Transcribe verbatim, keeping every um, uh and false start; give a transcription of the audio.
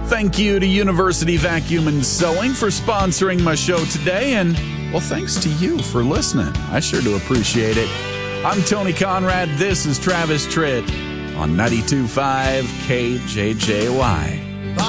Thank you to University Vacuum and Sewing for sponsoring my show today. And, well, thanks to you for listening. I sure do appreciate it. I'm Tony Conrad. This is Travis Tritt on ninety-two point five K J J Y.